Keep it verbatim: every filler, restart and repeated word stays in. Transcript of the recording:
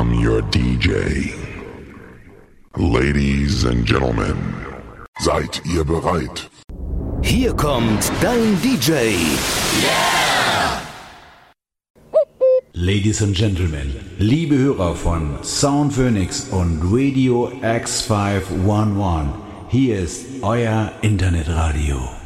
I'm your D J. Ladies and Gentlemen, seid ihr bereit? Hier kommt dein D J. Yeah! Ladies and Gentlemen, liebe Hörer von Sound Phoenix und Radio X fünf elf, hier ist euer Internetradio.